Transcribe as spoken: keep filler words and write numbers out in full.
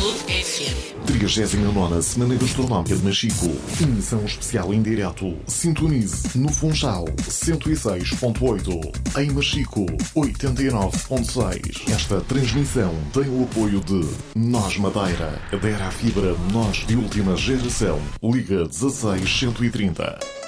F M. trigésima nona Semana Gastronómica de Machico. Emissão especial em direto. Sintonize no Funchal cento e seis ponto oito. Em Machico oitenta e nove ponto seis. Esta transmissão tem o apoio de Nós Madeira. Adera à fibra Nós de última geração. Liga dezasseis cento e trinta.